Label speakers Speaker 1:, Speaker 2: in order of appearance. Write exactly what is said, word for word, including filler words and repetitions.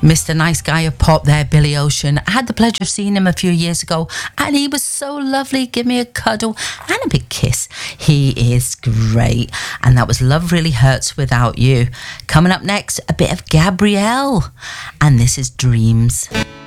Speaker 1: Mister Nice Guy of Pop there, Billy Ocean. I had the pleasure of seeing him a few years ago and he was so lovely. Give me a cuddle and a big kiss. He is great. And that was Love Really Hurts Without You. Coming up next, a bit of Gabrielle. And this is Dreams.